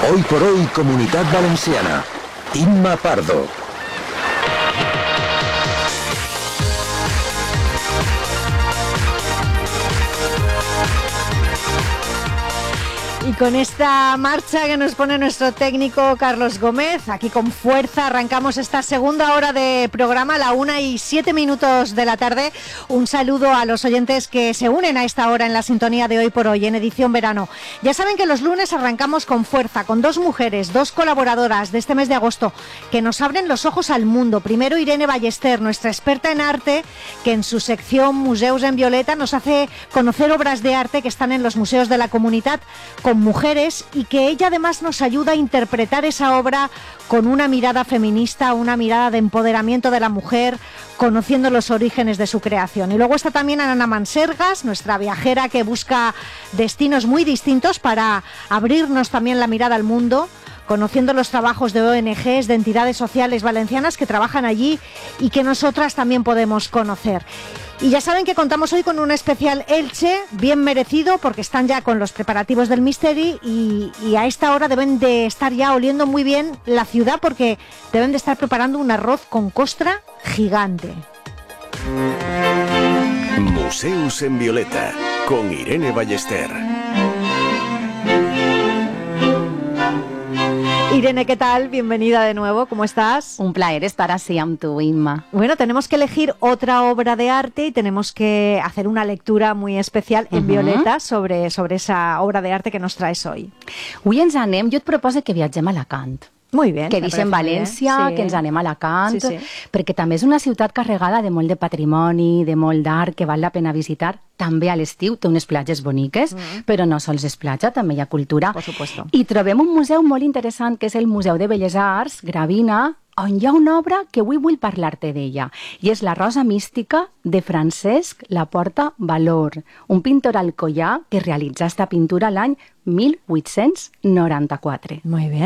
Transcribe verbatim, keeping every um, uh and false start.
Hoy por hoy, Comunitat Valenciana. Imma Pardo. Y con esta marcha que nos pone nuestro técnico Carlos Gómez, aquí con fuerza arrancamos esta segunda hora de programa, a la una y siete minutos de la tarde. Un saludo a los oyentes que se unen a esta hora en la sintonía de Hoy por Hoy, en edición verano. Ya saben que los lunes arrancamos con fuerza, con dos mujeres, dos colaboradoras de este mes de agosto, que nos abren los ojos al mundo. Primero Irene Ballester, nuestra experta en arte, que en su sección Museus en Violeta nos hace conocer obras de arte que están en los museos de la comunidad, con mujeres, y que ella además nos ayuda a interpretar esa obra con una mirada feminista, una mirada de empoderamiento de la mujer, conociendo los orígenes de su creación. Y luego está también Ana Mansergas, nuestra viajera que busca destinos muy distintos para abrirnos también la mirada al mundo, conociendo los trabajos de O N Ges, de entidades sociales valencianas que trabajan allí y que nosotras también podemos conocer. Y ya saben que contamos hoy con un especial Elche, bien merecido, porque están ya con los preparativos del Misteri y, y a esta hora deben de estar ya oliendo muy bien la ciudad, porque deben de estar preparando un arroz con costra gigante. Museus en Violeta, con Irene Ballester. Irene, ¿qué tal? Bienvenida de nuevo, ¿cómo estás? Un placer estar así amb tu, Imma. Bueno, tenemos que elegir otra obra de arte y tenemos que hacer una lectura muy especial en uh-huh. Violeta sobre, sobre esa obra de arte que nos traes hoy. Avui ens anem, jo et proposo que viatgem a Alacant. Muy bien. Que deixem València, sí. Que ens anem a Alacant, sí, sí. Perquè també és una ciutat carregada de molt de patrimoni, de molt d'art, que val la pena visitar. També a l'estiu té unes platges boniques, mm. però no sols és platja, també hi ha cultura. Por supuesto. I trobem un museu molt interessant, que és el Museu de Belles Arts, Gravina, on hi ha una obra que avui vull parlar-te d'ella, i és la Rosa Mística de Francesc Laporta Valor, un pintor alcoià que realitzà esta pintura l'any mil vuit-cents noranta-quatre. Muy bien.